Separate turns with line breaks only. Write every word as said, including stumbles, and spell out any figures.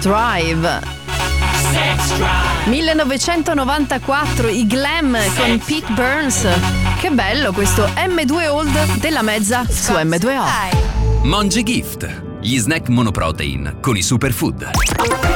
Drive.
Sex Drive.
millenovecentonovantaquattro, i Glam con Pete Burns. Che bello questo emme due Old della mezza su emme due o.
Monge Gift, gli snack monoprotein con i superfood.